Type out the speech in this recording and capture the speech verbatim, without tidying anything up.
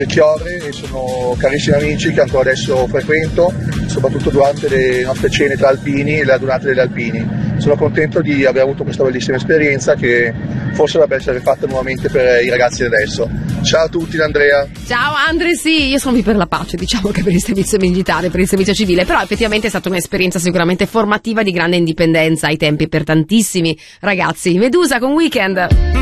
Chiorre e sono carissimi amici che ancora adesso frequento, soprattutto durante le nostre cene tra alpini e le adunate degli alpini. Sono contento di aver avuto questa bellissima esperienza che forse dovrebbe essere fatta nuovamente per i ragazzi di adesso. Ciao a tutti, Andrea. Ciao Andre, sì, io sono qui per la pace, diciamo che per il servizio militare, per il servizio civile, però effettivamente è stata un'esperienza sicuramente formativa di grande indipendenza ai tempi per tantissimi ragazzi. Medusa con Weekend.